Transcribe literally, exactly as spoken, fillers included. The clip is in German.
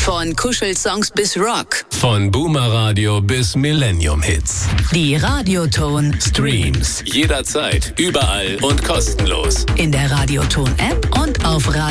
Von Kuschelsongs bis Rock. Von Boomer Radio bis Millennium Hits. Die Radioton Streams jederzeit, überall und kostenlos. In der Radioton App und auf Radio